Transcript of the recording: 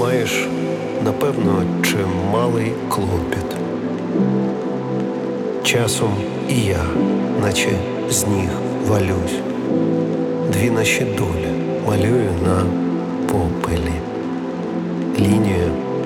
маєш, напевно, чималий клопіт. Часом і я, наче з ніг валюсь, дві наші долі малюю на попелі. Лінія